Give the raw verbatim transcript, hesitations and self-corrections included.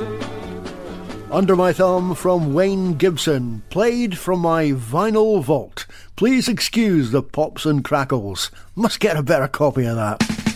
Under My Thumb from Wayne Gibson, played from my vinyl vault. Please excuse the pops and crackles. Must get a better copy of that.